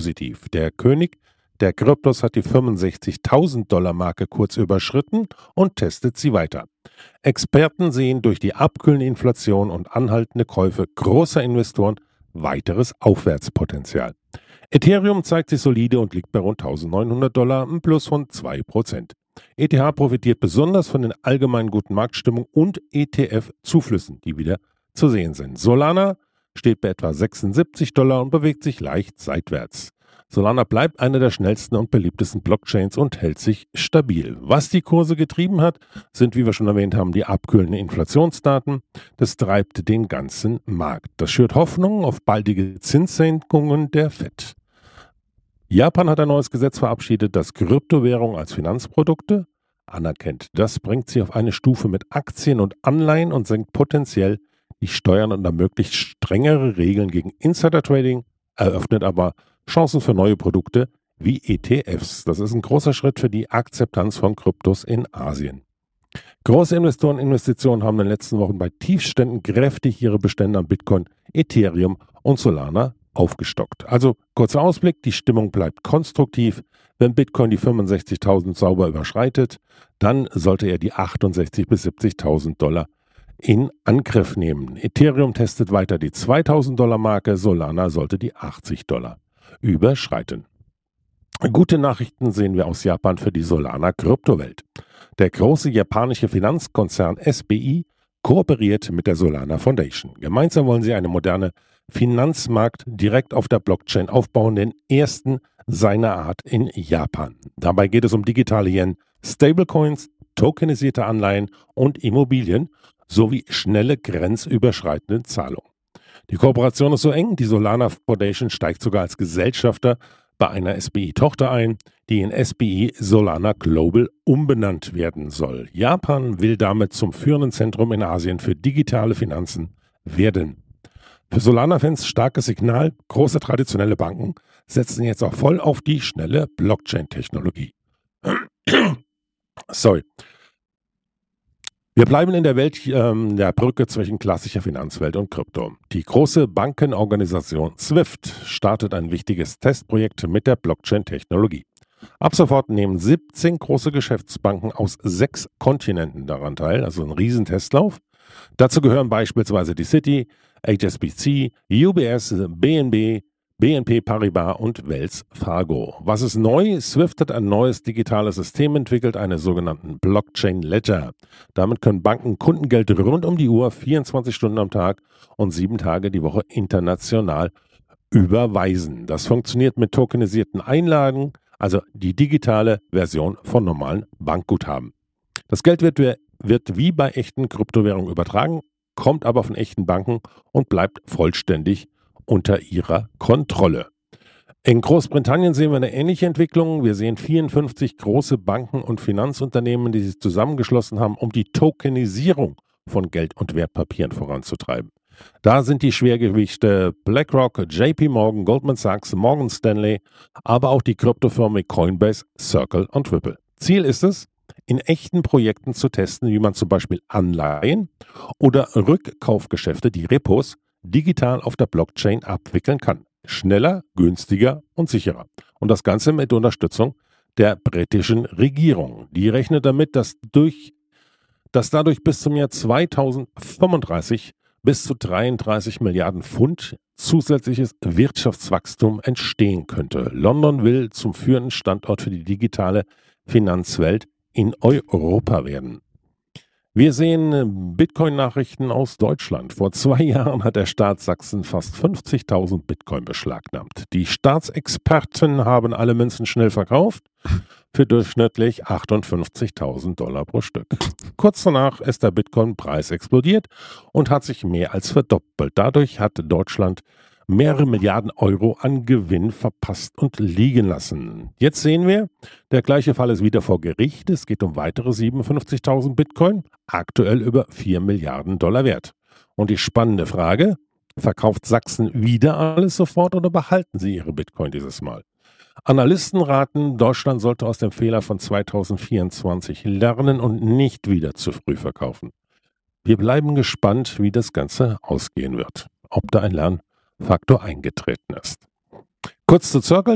positiv. Der König der Kryptos hat die 65.000 Dollar Marke kurz überschritten und testet sie weiter. Experten sehen durch die abkühlende Inflation und anhaltende Käufe großer Investoren weiteres Aufwärtspotenzial. Ethereum zeigt sich solide und liegt bei rund 1.900 Dollar, ein Plus von 2%. ETH profitiert besonders von den allgemeinen guten Marktstimmung und ETF-Zuflüssen, die wieder zu sehen sind. Solana steht bei etwa 76 Dollar und bewegt sich leicht seitwärts. Solana bleibt eine der schnellsten und beliebtesten Blockchains und hält sich stabil. Was die Kurse getrieben hat, sind, wie wir schon erwähnt haben, die abkühlenden Inflationsdaten. Das treibt den ganzen Markt. Das schürt Hoffnung auf baldige Zinssenkungen der FED. Japan hat ein neues Gesetz verabschiedet, das Kryptowährungen als Finanzprodukte anerkennt. Das bringt sie auf eine Stufe mit Aktien und Anleihen und senkt potenziell die Steuern und ermöglicht strengere Regeln gegen Insider-Trading, eröffnet aber Chancen für neue Produkte wie ETFs. Das ist ein großer Schritt für die Akzeptanz von Kryptos in Asien. Große Investoren-Investitionen haben in den letzten Wochen bei Tiefständen kräftig ihre Bestände an Bitcoin, Ethereum und Solana aufgestockt. Also kurzer Ausblick, die Stimmung bleibt konstruktiv. Wenn Bitcoin die 65.000 sauber überschreitet, dann sollte er die 68.000 bis 70.000 Dollar in Angriff nehmen. Ethereum testet weiter die 2.000 Dollar Marke, Solana sollte die 80 Dollar überschreiten. Gute Nachrichten sehen wir aus Japan für die Solana-Kryptowelt. Der große japanische Finanzkonzern SBI kooperiert mit der Solana Foundation. Gemeinsam wollen sie eine moderne Finanzmarkt direkt auf der Blockchain aufbauen, den ersten seiner Art in Japan. Dabei geht es um digitale Yen, Stablecoins, tokenisierte Anleihen und Immobilien sowie schnelle grenzüberschreitende Zahlungen. Die Kooperation ist so eng, die Solana Foundation steigt sogar als Gesellschafter bei einer SBI-Tochter ein, die in SBI Solana Global umbenannt werden soll. Japan will damit zum führenden Zentrum in Asien für digitale Finanzen werden. Für Solana-Fans starkes Signal, große traditionelle Banken setzen jetzt auch voll auf die schnelle Blockchain-Technologie. Sorry. Wir bleiben in der Welt der Brücke zwischen klassischer Finanzwelt und Krypto. Die große Bankenorganisation SWIFT startet ein wichtiges Testprojekt mit der Blockchain-Technologie. Ab sofort nehmen 17 große Geschäftsbanken aus 6 Kontinenten daran teil, also ein Riesentestlauf. Dazu gehören beispielsweise die Citi, HSBC, UBS, BNP Paribas und Wells Fargo. Was ist neu? SWIFT hat ein neues digitales System entwickelt, einen sogenannten Blockchain Ledger. Damit können Banken Kundengeld rund um die Uhr, 24 Stunden am Tag und 7 Tage die Woche international überweisen. Das funktioniert mit tokenisierten Einlagen, also die digitale Version von normalen Bankguthaben. Das Geld wird wie bei echten Kryptowährungen übertragen, kommt aber von echten Banken und bleibt vollständig unter ihrer Kontrolle. In Großbritannien sehen wir eine ähnliche Entwicklung. Wir sehen 54 große Banken und Finanzunternehmen, die sich zusammengeschlossen haben, um die Tokenisierung von Geld- und Wertpapieren voranzutreiben. Da sind die Schwergewichte BlackRock, JP Morgan, Goldman Sachs, Morgan Stanley, aber auch die Kryptofirmen Coinbase, Circle und Ripple. Ziel ist es, in echten Projekten zu testen, wie man zum Beispiel Anleihen oder Rückkaufgeschäfte, die Repos, digital auf der Blockchain abwickeln kann. Schneller, günstiger und sicherer. Und das Ganze mit Unterstützung der britischen Regierung. Die rechnet damit, dass dadurch bis zum Jahr 2035 bis zu 33 Milliarden Pfund zusätzliches Wirtschaftswachstum entstehen könnte. London will zum führenden Standort für die digitale Finanzwelt in Europa werden. Wir sehen Bitcoin-Nachrichten aus Deutschland. Vor 2 Jahren hat der Staat Sachsen fast 50.000 Bitcoin beschlagnahmt. Die Staatsexperten haben alle Münzen schnell verkauft für durchschnittlich 58.000 Dollar pro Stück. Kurz danach ist der Bitcoin-Preis explodiert und hat sich mehr als verdoppelt. Dadurch hat Deutschland mehrere Milliarden Euro an Gewinn verpasst und liegen lassen. Jetzt sehen wir, der gleiche Fall ist wieder vor Gericht. Es geht um weitere 57.000 Bitcoin, aktuell über 4 Milliarden Dollar wert. Und die spannende Frage, verkauft Sachsen wieder alles sofort oder behalten sie ihre Bitcoin dieses Mal? Analysten raten, Deutschland sollte aus dem Fehler von 2024 lernen und nicht wieder zu früh verkaufen. Wir bleiben gespannt, wie das Ganze ausgehen wird. Ob da ein Lernfaktor eingetreten ist. Kurz zu Circle.